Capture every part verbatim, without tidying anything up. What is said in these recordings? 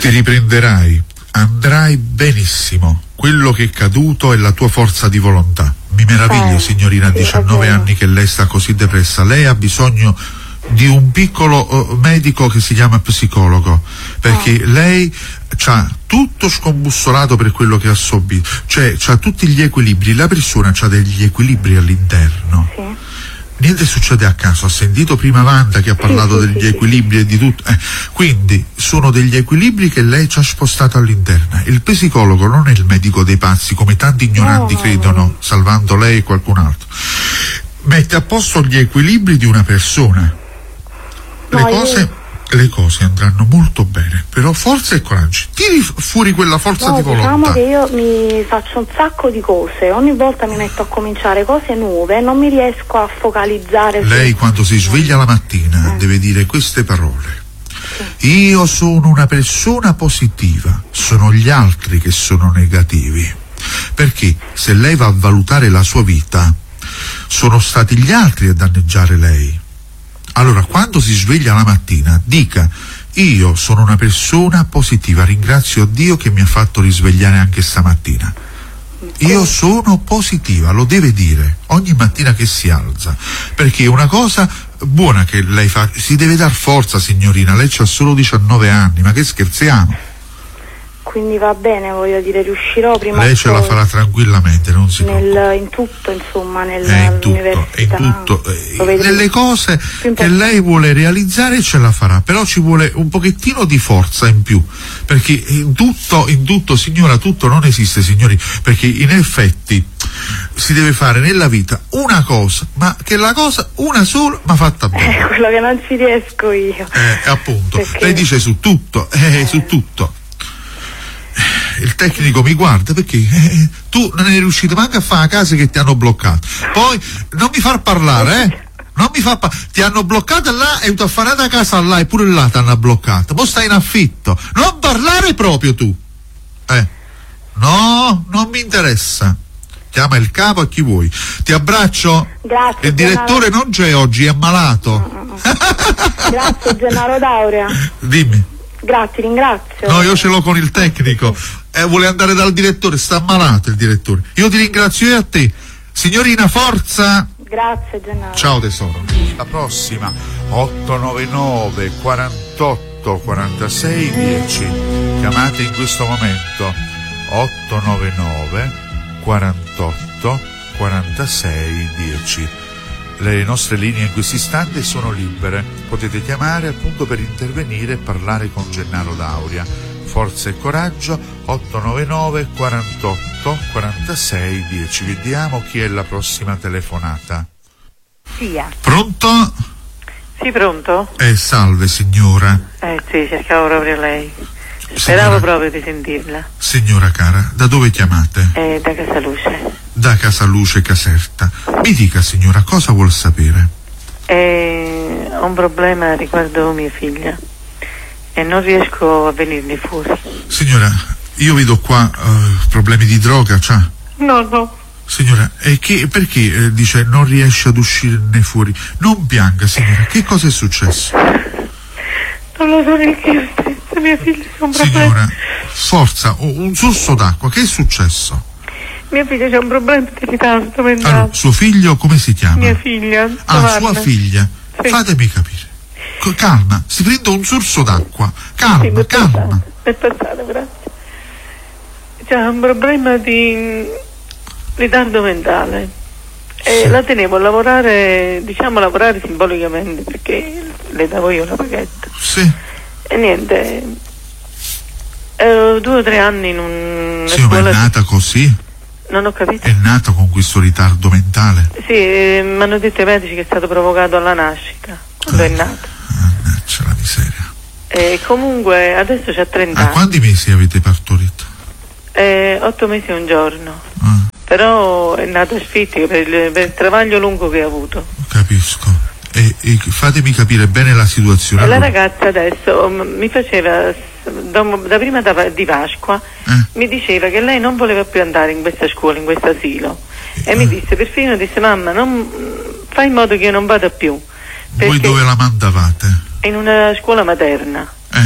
riprenderai, andrai benissimo. Quello che è caduto è la tua forza di volontà. Mi meraviglio, eh, signorina, a sì, diciannove anni che lei sta così depressa. Lei ha bisogno di un piccolo uh, medico che si chiama psicologo, perché oh. lei c'ha tutto scombussolato per quello che ha subito, cioè c'ha tutti gli equilibri, la persona c'ha degli equilibri all'interno. Sì. Niente succede a caso, ha sentito prima Wanda che ha parlato sì, degli sì, equilibri sì. e di tutto, eh, quindi sono degli equilibri che lei ci ha spostato all'interno. Il psicologo non è il medico dei pazzi come tanti ignoranti no, credono, no. salvando lei e qualcun altro. Mette a posto gli equilibri di una persona. Le no, cose io... le cose andranno molto bene, però forza e coraggio, tiri fuori quella forza no, di volontà. Diciamo che io mi faccio un sacco di cose, ogni volta mi metto a cominciare cose nuove, non mi riesco a focalizzare. Lei su... quando si sveglia la mattina eh. deve dire queste parole: sì. Io sono una persona positiva, sono gli altri che sono negativi. Perché se lei va a valutare la sua vita, sono stati gli altri a danneggiare lei. Allora, quando si sveglia la mattina, dica: io sono una persona positiva, ringrazio Dio che mi ha fatto risvegliare anche stamattina. Io sono positiva, lo deve dire ogni mattina che si alza, perché è una cosa buona che lei fa. Si deve dar forza, signorina, lei c'ha solo diciannove anni, ma che scherziamo? Quindi va bene, voglio dire, riuscirò prima lei ce la farà tranquillamente, non si nel, preoccupi. in tutto, insomma, nel, è in tutto, è in tutto. Nelle cose che lei vuole realizzare ce la farà, però ci vuole un pochettino di forza in più, perché in tutto, in tutto, signora, tutto non esiste, signori, perché in effetti si deve fare nella vita una cosa, ma che la cosa una sola ma fatta bene. È quello che non ci riesco io. Eh, appunto, perché... lei dice su tutto, eh, eh. su tutto. Il tecnico mi guarda perché eh, tu non eri riuscito manco a fare a casa che ti hanno bloccato. Poi non mi far parlare, eh? Non mi fa pa- ti hanno bloccato là e tu a fare a casa là e pure là ti hanno bloccato. Poi stai in affitto. Non parlare proprio tu. Eh. No, non mi interessa. Chiama il capo a chi vuoi. Ti abbraccio. Grazie. Il direttore Gennaro... non c'è oggi, è ammalato. Mm-mm. Grazie Gennaro D'Aurea. Dimmi. Grazie, ringrazio. No, io ce l'ho con il tecnico. Eh, vuole andare dal direttore, sta ammalato il direttore. Io ti ringrazio e a te. Signorina, forza. Grazie Gennaro. Ciao tesoro. La prossima otto nove nove quarantotto quarantasei dieci. Chiamate in questo momento otto nove nove quarantotto quarantasei dieci. Le nostre linee in questo istante sono libere, potete chiamare appunto per intervenire e parlare con Gennaro D'Aurea. Forza e coraggio, otto nove nove quarantotto quarantasei dieci. Vediamo chi è la prossima telefonata. Sia. Pronto? Sì, pronto? Eh, salve signora. Eh sì, cercavo proprio lei. Speravo signora, proprio di sentirla. Signora cara, da dove chiamate? Eh, da Casaluce. Da Casaluce Caserta. Mi dica signora, cosa vuol sapere? Eh, ho un problema riguardo mia figlia e non riesco a venirne fuori. Signora, io vedo qua uh, problemi di droga, c'ha? No, no. Signora, e che, perché eh, dice non riesce ad uscirne fuori? Non pianga signora, che cosa è successo? Non lo so neanche io stessa, mia figlia è un problema. Signora, forza, un sorso d'acqua, che è successo? Mia figlia c'è un problema di ritardo mentale. Allora, suo figlio come si chiama? Mia figlia. Ah, Giovanna. Sua figlia. Sì. Fatemi capire. C- calma, si prende un sorso d'acqua. Calma, sì, calma. È passato, grazie. C'è un problema di ritardo mentale. E sì. La tenevo a lavorare, diciamo lavorare simbolicamente, perché le davo io la paghetta. Sì. E niente. Ero due o tre anni in un. Sì, ma è nata di... così? Non ho capito. È nata con questo ritardo mentale? Sì, eh, mi hanno detto i medici che è stato provocato alla nascita, quando eh, è nata. Mannaggia la miseria. E comunque adesso c'ha trenta anni. A quanti mesi avete partorito? Eh, otto mesi e un giorno. Ah. Però è nata asfittica per il, per il travaglio lungo che ha avuto. Capisco. E, e fatemi capire bene la situazione. E la ragazza adesso mi faceva, da prima di Pasqua, eh? mi diceva che lei non voleva più andare in questa scuola, in questo asilo. E eh. mi disse, perfino disse, mamma, non, fai in modo che io non vada più. Voi dove la mandavate? In una scuola materna. Eh.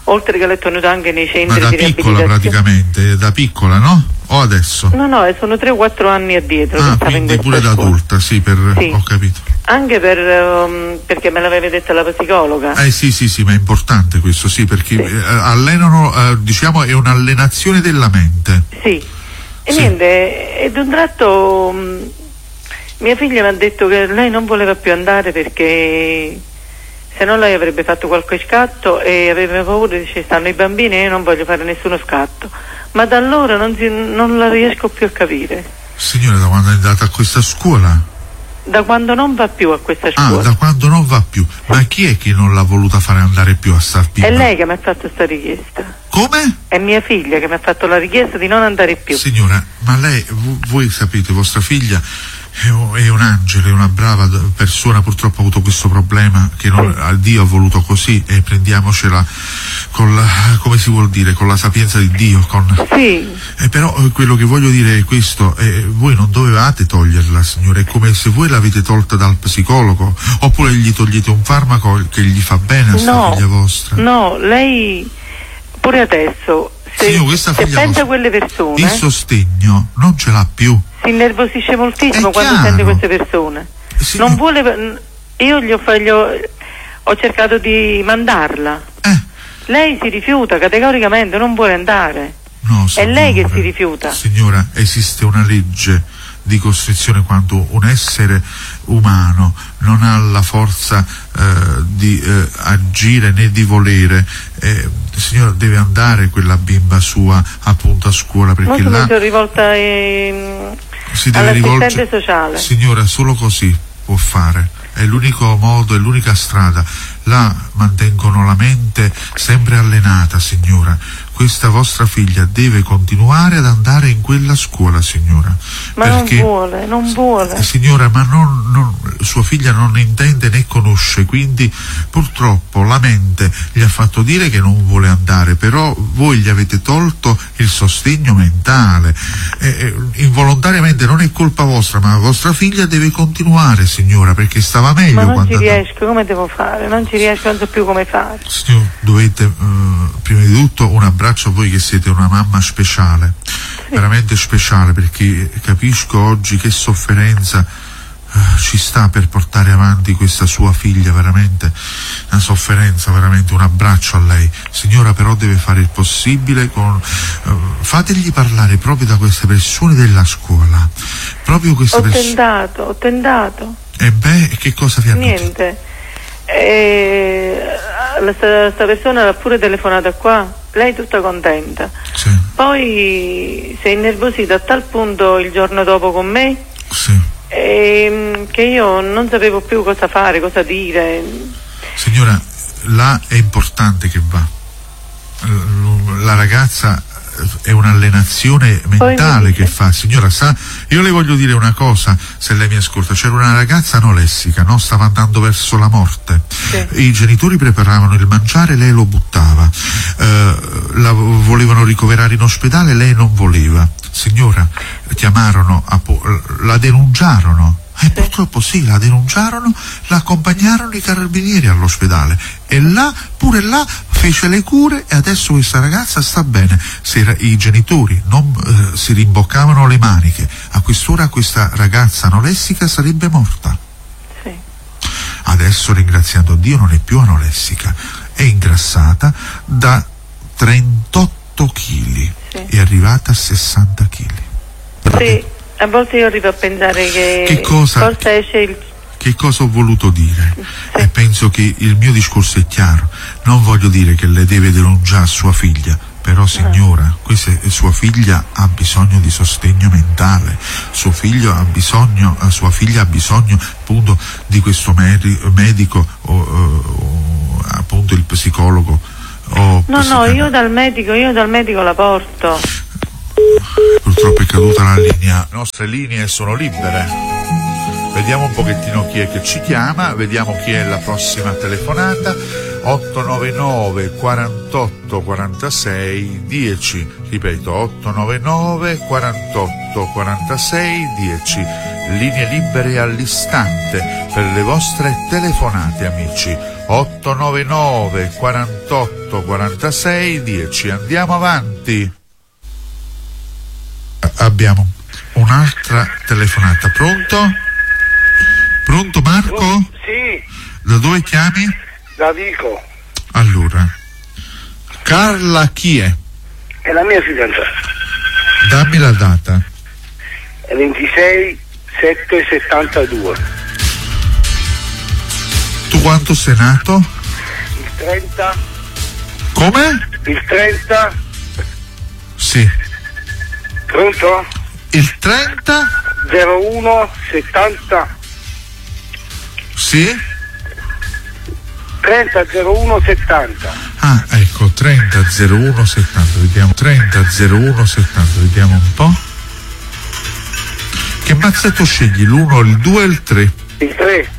oltre che l'ho tenuto anche nei centri Ma da di piccola riabilitazione. praticamente, da piccola, no? O adesso? No, no, sono tre o quattro anni addietro. Ah, che stavo in quindi questa pure da scuola. adulta, sì, per... Sì. ho capito. Anche per, um, perché me l'aveva detta la psicologa. Eh sì, sì, sì, ma è importante questo, sì, perché Sì. eh, allenano, eh, diciamo, è un'allenazione della mente. Sì. E Sì. niente, ed un tratto um, mia figlia mi ha detto che lei non voleva più andare perché se no lei avrebbe fatto qualche scatto e aveva paura, dice stanno i bambini e io non voglio fare nessuno scatto. Ma da allora non, si, non la riesco più a capire. Signora, da quando è andata a questa scuola? Da quando non va più a questa Ah, scuola. da quando non va più. Ma chi è che non l'ha voluta fare andare più a star bimba? È lei che mi ha fatto questa richiesta. Come? È mia figlia che mi ha fatto la richiesta di non andare più. Signora, ma lei, v- voi sapete, vostra figlia è un, è un angelo, è una brava d- persona, purtroppo ha avuto questo problema che non, Sì. a Dio ha voluto così e prendiamocela con la, come si vuol dire, con la sapienza di Dio, con... Sì, Eh, però eh, quello che voglio dire è questo, eh, voi non dovevate toglierla, signore, è come se voi l'avete tolta dal psicologo, oppure gli togliete un farmaco che gli fa bene a sta no, figlia vostra. no, lei pure adesso, se, Signor, questa se figlia pensa vostra- a quelle persone, Il sostegno non ce l'ha più. si innervosisce moltissimo È quando chiaro. sente queste persone. Signor- Non vuole, io gli ho, fa- gli ho, ho cercato di mandarla. Eh, Lei si rifiuta categoricamente, non vuole andare. no, È lei che signora. si rifiuta. Signora, esiste una legge di costrizione quando un essere umano non ha la forza eh, di eh, agire né di volere, eh, signora, deve andare quella bimba sua appunto a scuola, perché Molto là mi sono rivolta ehm, si deve all'assistente rivolgere. sociale. Signora, solo così può fare, è l'unico modo, è l'unica strada. Là mantengono la mente sempre allenata, signora. Questa vostra figlia deve continuare ad andare in quella scuola, signora. Ma perché, non vuole, non vuole. eh, signora, ma non, non, sua figlia non intende né conosce, quindi purtroppo la mente gli ha fatto dire che non vuole andare, però voi gli avete tolto il sostegno mentale. Eh, eh, involontariamente non è colpa vostra, ma la vostra figlia deve continuare, signora, perché stava meglio Ma non quando ci andava. riesco, come devo fare? Non ci riesco, non so più come fare. Signor, dovete eh, prima di tutto un abbraccio a voi che siete una mamma speciale, veramente speciale, perché capisco oggi che sofferenza eh, ci sta per portare avanti questa sua figlia, veramente una sofferenza, veramente un abbraccio a lei. Signora, però deve fare il possibile con eh, fategli parlare proprio da queste persone della scuola, proprio queste Ho persone. tentato, ho tentato. E beh, che cosa vi hanno detto? Niente. E, questa persona l'ha pure telefonata qua, lei tutta contenta. Sì, Poi si è innervosita a tal punto il giorno dopo con me sì. e, che io non sapevo più cosa fare, cosa dire. Signora, là è importante che va. La ragazza è un'allenazione mentale mi che dice. fa. Signora, sa, io le voglio dire una cosa, se lei mi ascolta. C'era una ragazza anoressica, no? Stava andando verso la morte. Sì. I genitori preparavano il mangiare, lei lo buttava. Eh, la volevano ricoverare in ospedale, lei non voleva. Signora, chiamarono, a po- la denunciarono. E eh, purtroppo sì, la denunciarono, la accompagnarono i carabinieri all'ospedale e là, pure là, fece le cure e adesso questa ragazza sta bene. Se ra- i genitori non eh, si rimboccavano le maniche, a quest'ora questa ragazza anoressica sarebbe morta. Sì. Adesso, ringraziando Dio, non è più anoressica, è ingrassata da trentotto chili, Sì. è arrivata a sessanta chili. Sì, a volte io arrivo a pensare che, Che cosa- forse esce il... Che cosa ho voluto dire? Sì. E penso che il mio discorso è chiaro. Non voglio dire che le deve denunciare sua figlia, però signora, questa è, sua figlia ha bisogno di sostegno mentale, suo figlio ha bisogno, sua figlia ha bisogno appunto di questo medi- medico o, o appunto il psicologo. O No, no, psicanalista. io dal medico, io dal medico la porto. Purtroppo è caduta la linea. Le nostre linee sono libere. Vediamo un pochettino chi è che ci chiama, vediamo chi è la prossima telefonata. otto nove nove quarantotto quarantasei dieci, ripeto otto nove nove quarantotto quarantasei dieci, linee libere all'istante per le vostre telefonate, amici. otto nove nove quarantotto quarantasei dieci. Andiamo avanti. Abbiamo un'altra telefonata. Pronto? Pronto Marco? Sì. Da dove chiami? Da Vico. Allora, Carla chi è? È la mia fidanzata. Dammi la data. È ventisei sette settantadue. Tu quanto sei nato? Il trenta. Come? Il trenta. Sì. Pronto? Il trenta? zero uno settanta. Sì? trenta zero uno settanta. Ah, ecco, trenta zero uno settanta, vediamo. trenta zero uno settanta, vediamo un po'. Che mazzetto scegli? L'uno, il due e il tre? Il tre.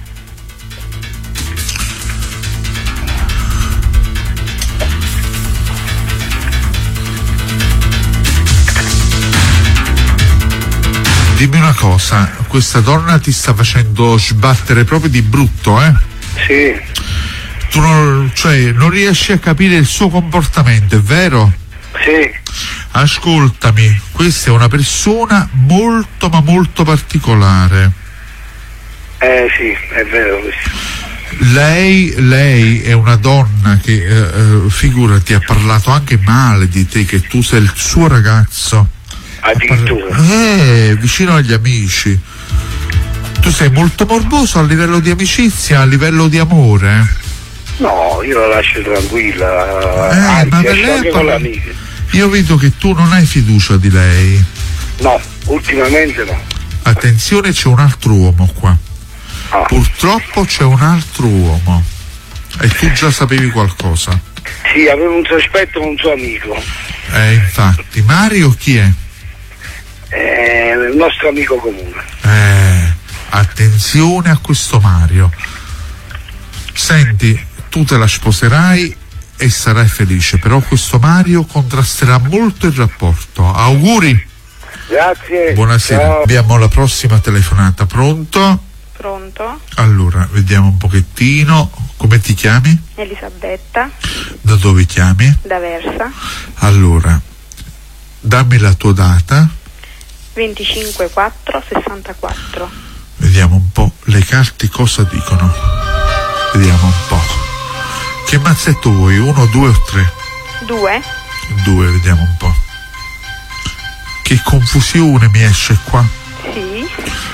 Dimmi una cosa, questa donna ti sta facendo sbattere proprio di brutto, eh? Sì. Tu non, cioè, non riesci a capire il suo comportamento, è vero? Sì. Ascoltami, questa è una persona molto ma molto particolare. Eh sì, è vero questo. Lei, lei è una donna che, eh, figurati, ha parlato anche male di te, che tu sei il suo ragazzo. Addirittura. Eh, vicino agli amici. Tu sei molto morboso a livello di amicizia, a livello di amore. No, io la lascio tranquilla. Eh, Anzi, ma per esco lei anche è con par- le amiche. Io vedo che tu non hai fiducia di lei. No, ultimamente no. Attenzione, c'è un altro uomo qua. Ah. Purtroppo c'è un altro uomo. E tu già sapevi qualcosa. Sì, avevo un sospetto con un suo amico. Eh, infatti. Mario chi è? È il nostro amico comune. Eh, attenzione a questo Mario. Senti, tu te la sposerai e sarai felice, però questo Mario contrasterà molto il rapporto. Auguri. Grazie. Buonasera. Ciao. Abbiamo la prossima telefonata. Pronto? Pronto? Allora, vediamo un pochettino. Come ti chiami? Elisabetta, Da dove chiami? da Versa, Allora, dammi la tua data. venticinque quattro sessantaquattro. Vediamo un po' le carte cosa dicono. Vediamo un po'. Che mazzetto vuoi? Uno, due o tre? due? Due, vediamo un po'. Che confusione mi esce qua. Sì.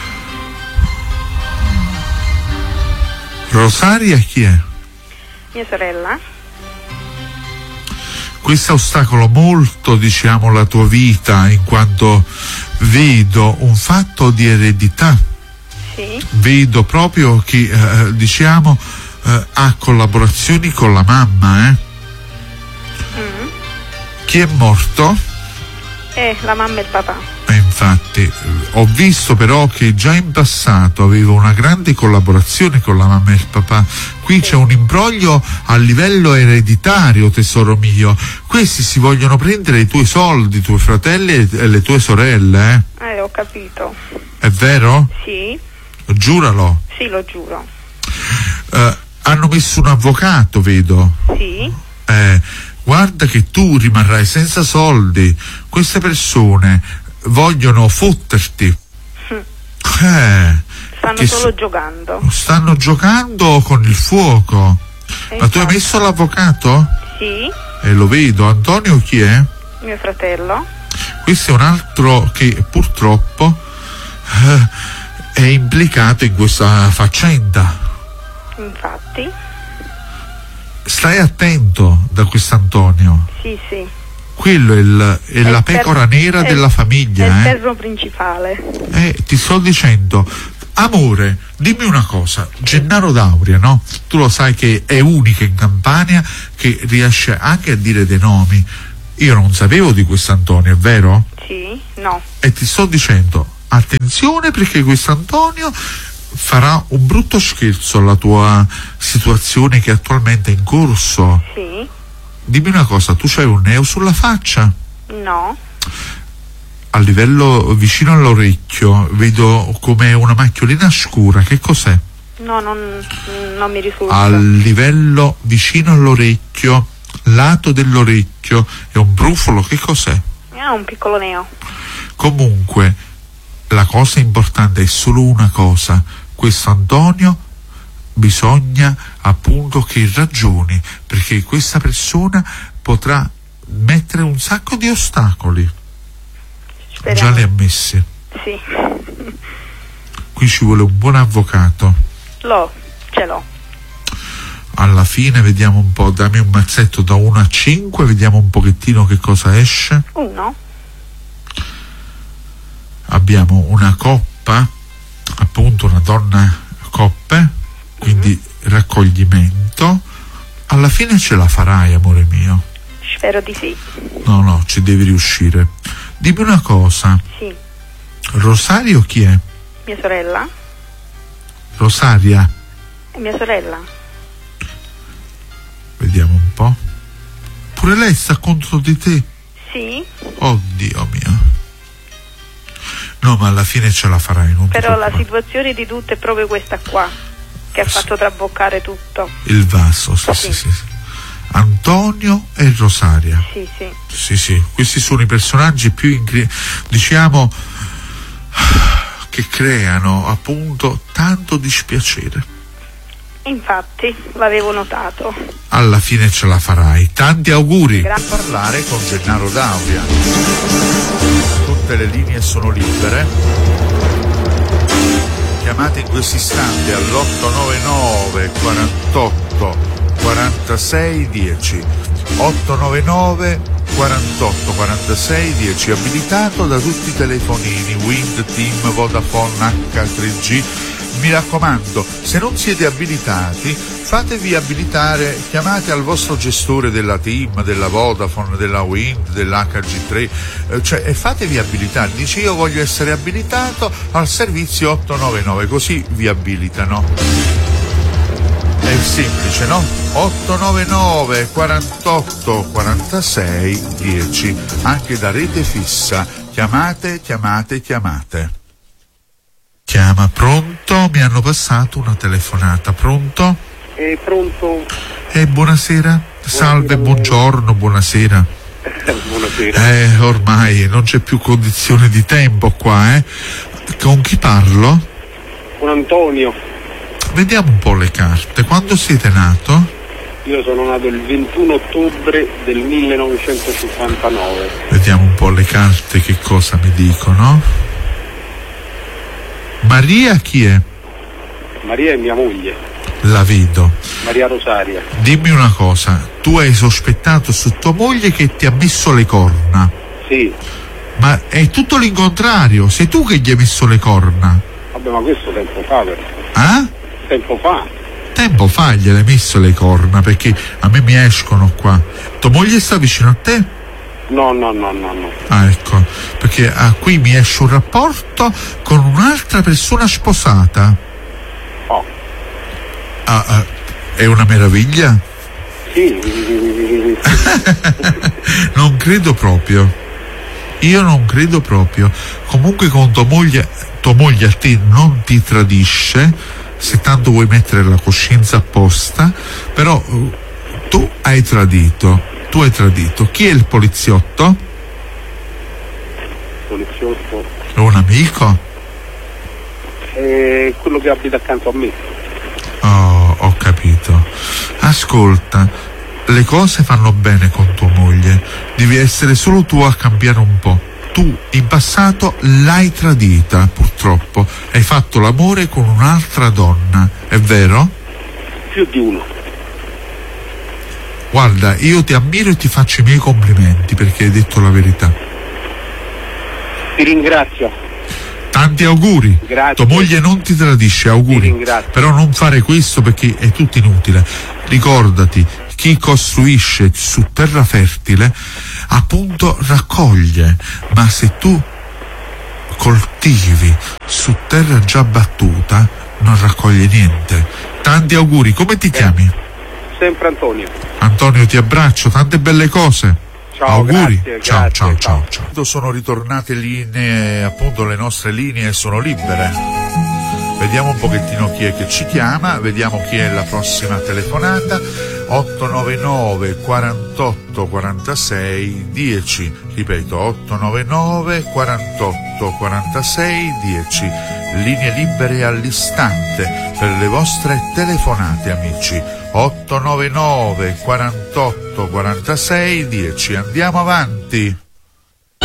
Rosaria chi è? Mia sorella? Questo ostacolo molto, diciamo, la tua vita, in quanto vedo un fatto di eredità. Sì. Vedo proprio che, eh, diciamo, eh, ha collaborazioni con la mamma, eh? Mm. Chi è morto? Eh, la mamma e il papà. E infatti, eh, ho visto però che già in passato avevo una grande collaborazione con la mamma e il papà. Qui c'è un imbroglio a livello ereditario, tesoro mio. Questi si vogliono prendere i tuoi soldi, i tuoi fratelli e, e le tue sorelle, eh? Eh, ho capito. È vero? Sì. Giuralo. Sì, lo giuro. Eh, hanno messo un avvocato, vedo. Sì. Eh, guarda che tu rimarrai senza soldi. Queste persone vogliono fotterti. Eh, Stanno che solo s- giocando. stanno giocando con il fuoco. E Ma tu hai infatti- messo l'avvocato? Sì. E lo vedo. Antonio chi è? Mio fratello? Questo è un altro che purtroppo eh, è implicato in questa faccenda. Infatti. Stai attento da quest'Antonio. Sì, sì. Quello è, il, è È la il per- pecora nera è- della È famiglia, il eh? perno principale. Eh, ti sto dicendo, amore, dimmi una cosa, Gennaro D'Auria, no? Tu lo sai che è unica in Campania, che riesce anche a dire dei nomi. Io non sapevo di quest'Antonio, è vero? Sì? No. E ti sto dicendo, attenzione perché quest'Antonio farà un brutto scherzo alla tua situazione che attualmente è in corso. Sì? Dimmi una cosa, tu c'hai un neo sulla faccia? No. A livello vicino all'orecchio vedo come una macchiolina scura, che cos'è? No, non, non mi risulta. Al livello vicino all'orecchio, lato dell'orecchio, è un brufolo, che cos'è? È un piccolo neo. Comunque, la cosa importante è solo una cosa: questo Antonio bisogna appunto che ragioni, perché questa persona potrà mettere un sacco di ostacoli. Speriamo. Già li ha messi. Sì. Qui ci vuole un buon avvocato. L'ho, ce l'ho. Alla fine vediamo un po', dammi un mazzetto da uno a cinque, vediamo un pochettino che cosa esce. Uno. Abbiamo una coppa, appunto una donna coppe, quindi mm-hmm. raccoglimento. Alla fine ce la farai, amore mio. Spero di sì. No, no, ci devi riuscire. Dimmi una cosa. Sì. Rosario chi è? Mia sorella. Rosaria? È mia sorella. Vediamo un po'. Pure lei sta contro di te? Sì. Oddio mio. No, ma alla fine ce la farai, non Però la preoccupare. situazione di tutto è proprio questa qua, che ha fatto traboccare tutto. Il vaso, sì, Sì. sì, sì, sì. Antonio e Rosaria. Sì, sì. Sì, sì, questi sono i personaggi più incri- diciamo che creano appunto tanto dispiacere. Infatti, l'avevo notato. Alla fine ce la farai. Tanti auguri. Grazie. Parlare con Gennaro D'Auria. Tutte le linee sono libere. Chiamate in questo istante all'otto nove nove quarantotto quarantasei dieci. otto nove nove quarantotto quarantasei dieci, abilitato da tutti i telefonini Wind, Team, Vodafone, acca tre G. Mi raccomando, se non siete abilitati, fatevi abilitare, chiamate al vostro gestore della Team, della Vodafone, della Wind, dell'acca G tre, eh, cioè e fatevi abilitare. Dice: io voglio essere abilitato al servizio otto nove nove, così vi abilitano. È semplice, no? otto nove nove quarantotto quarantasei dieci, anche da rete fissa. Chiamate, chiamate, chiamate. Chiama, pronto? Mi hanno passato una telefonata. Pronto? È pronto? Eh, buonasera. Salve, buongiorno, buonasera. Buonasera. Eh, ormai non c'è più condizione di tempo qua, eh. Con chi parlo? Con Antonio. Vediamo un po' le carte. Quando siete nato? Io sono nato il ventuno ottobre del millenovecentocinquantanove. Vediamo un po' le carte che cosa mi dicono. Maria chi è? Maria è mia moglie. La vedo. Maria Rosaria. Dimmi una cosa, tu hai sospettato su tua moglie che ti ha messo le corna. Sì. Ma è tutto l'incontrario, sei tu che gli hai messo le corna. Vabbè, ma questo tempo fa però. Ah? Tempo fa. Tempo fa gliele hai messo le corna, perché a me mi escono qua. Tua moglie sta vicino a te? No, no, no, no, no. Ah, ecco, perché ah, qui mi esce un rapporto con un'altra persona sposata. Oh. Ah, ah, è una meraviglia? Sì. Non credo proprio. Io non credo proprio. Comunque con tua moglie, tua moglie a te non ti tradisce, se tanto vuoi mettere la coscienza a posta, però uh, tu hai tradito. Tu hai tradito. Chi è il poliziotto? Poliziotto. È un amico? È quello che abita accanto a me. Oh, ho capito. Ascolta, le cose vanno bene con tua moglie. Devi essere solo tu a cambiare un po'. Tu in passato l'hai tradita, purtroppo. Hai fatto l'amore con un'altra donna, è vero? Più di uno. Guarda, io ti ammiro e ti faccio i miei complimenti perché hai detto la verità. Ti ringrazio. Tanti auguri. Grazie. Tua moglie non ti tradisce, auguri. Ti ringrazio. Però non fare questo perché è tutto inutile. Ricordati, chi costruisce su terra fertile appunto raccoglie, ma se tu coltivi su terra già battuta non raccoglie niente. Tanti auguri. Come ti chiami? Sempre Antonio. Antonio, ti abbraccio, tante belle cose. Ciao, auguri. grazie, ciao, grazie, ciao, ciao, ciao. ciao. Sono ritornate linee, appunto le nostre linee sono libere. Vediamo un pochettino chi è che ci chiama, vediamo chi è la prossima telefonata. otto nove nove quarantotto quarantasei dieci, ripeto otto nove nove quarantotto quarantasei dieci, linee libere all'istante per le vostre telefonate, amici. otto nove nove quarantotto quarantasei dieci, andiamo avanti.